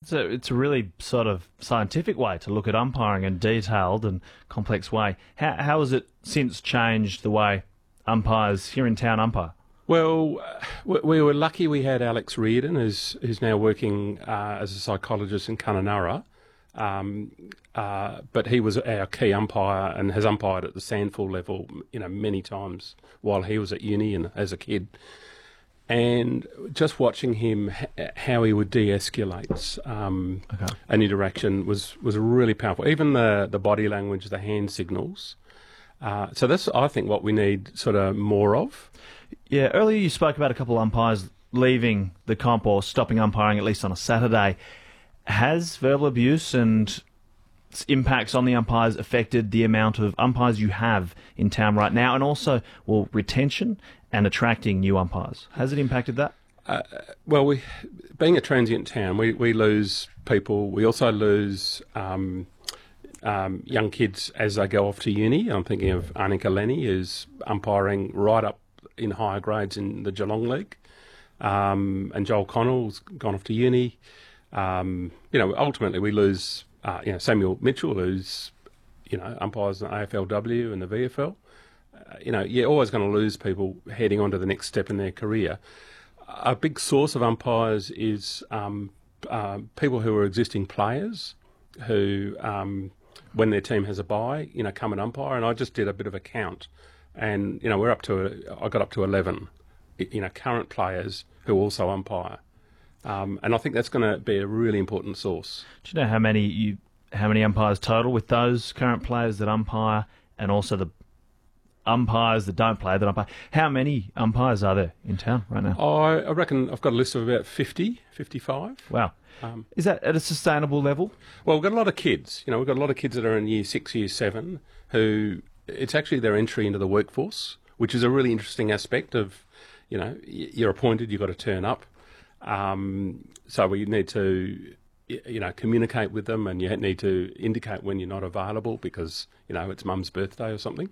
So it's a really sort of scientific way to look at umpiring, and detailed and complex way. How has it since changed the way umpires here in town umpire? Well, we were lucky we had Alex Reardon, who's now working as a psychologist in Kununurra. But he was our key umpire and has umpired at the SANFL level, many times while he was at uni and as a kid. And just watching him, how he would de-escalate an interaction was really powerful. Even the body language, the hand signals. So that's, I think, what we need sort of more of. Yeah, earlier you spoke about a couple of umpires leaving the comp or stopping umpiring at least on a Saturday. Has verbal abuse and its impacts on the umpires affected the amount of umpires you have in town right now, and also, retention and attracting new umpires? Has it impacted that? Well, being a transient town, we lose people. We also lose young kids as they go off to uni. I'm thinking of Arnika Lenny, who's umpiring right up in higher grades in the Geelong League, and Joel Connell's gone off to uni. Ultimately we lose, Samuel Mitchell, who's, umpires in the AFLW and the VFL. You're always going to lose people heading on to the next step in their career. A big source of umpires is people who are existing players who, when their team has a bye, come and umpire. And I just did a bit of a count, and I got up to 11, current players who also umpire. And I think that's going to be a really important source. Do you know how many umpires total with those current players that umpire, and also the umpires that don't play that umpire? How many umpires are there in town right now? I reckon I've got a list of about 50, 55. Wow. Is that at a sustainable level? Well, we've got a lot of kids. We've got a lot of kids that are in year 6, year 7, who it's actually their entry into the workforce, which is a really interesting aspect of, you're appointed, you've got to turn up. So we need to, communicate with them, and you need to indicate when you're not available because, it's mum's birthday or something.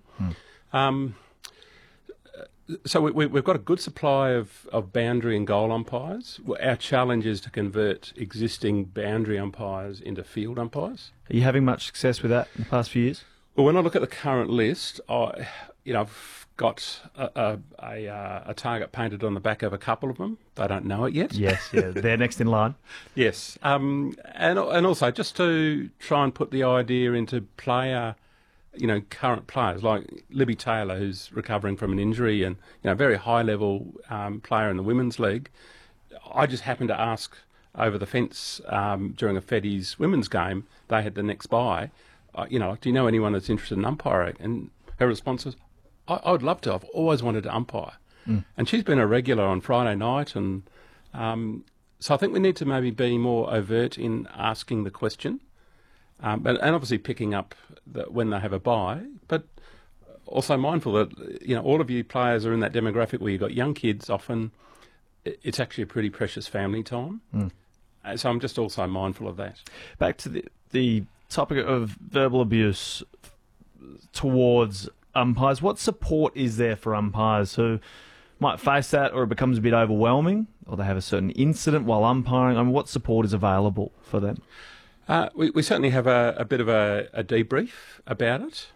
So we've got a good supply of boundary and goal umpires. Our challenge is to convert existing boundary umpires into field umpires. Are you having much success with that in the past few years? Well, when I look at the current list, I've got a target painted on the back of a couple of them. They don't know it yet. Yes, yeah, they're next in line. Yes, and also just to try and put the idea into player, current players like Libby Taylor, who's recovering from an injury and very high level player in the women's league. I just happened to ask over the fence during a Feddies women's game. They had the next bye. Do you know anyone that's interested in umpiring? And her response was, I would love to. I've always wanted to umpire. And she's been a regular on Friday night. And so I think we need to maybe be more overt in asking the question. And obviously picking up when they have a bye, but also mindful that, all of you players are in that demographic where you've got young kids. Often it's actually a pretty precious family time. So I'm just also mindful of that. Back to the topic of verbal abuse towards umpires. What support is there for umpires who might face that, or it becomes a bit overwhelming, or they have a certain incident while umpiring? I mean, what support is available for them? We certainly have a bit of a debrief about it.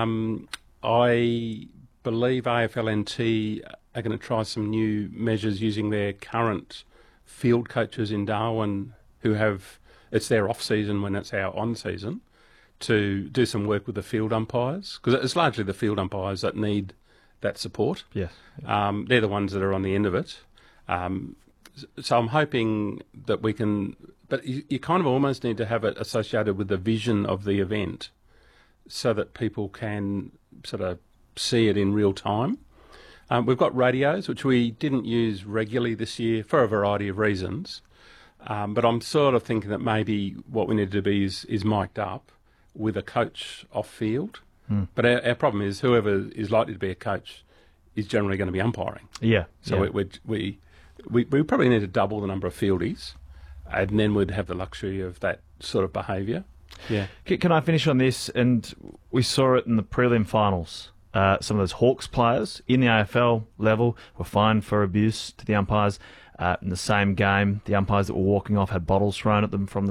I believe AFLNT are going to try some new measures using their current field coaches in Darwin it's their off-season when it's our on-season, to do some work with the field umpires, because it's largely the field umpires that need that support. Yes. They're the ones that are on the end of it. So I'm hoping that we can... But you kind of almost need to have it associated with the vision of the event so that people can sort of see it in real time. We've got radios, which we didn't use regularly this year for a variety of reasons. But I'm sort of thinking that maybe what we need to be is mic'd up with a coach off-field. But our problem is whoever is likely to be a coach is generally going to be umpiring. Yeah. So we probably need to double the number of fieldies, and then we'd have the luxury of that sort of behaviour. Yeah. Can I finish on this? And we saw it in the prelim finals. Some of those Hawks players in the AFL level were fined for abuse to the umpires. In the same game, the umpires that were walking off had bottles thrown at them from the